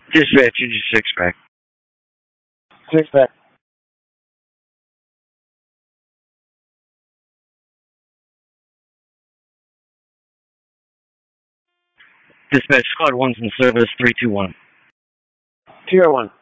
Dispatch, you just six pack. Six pack. Dispatch, squad one's in service, 321. Tier 1.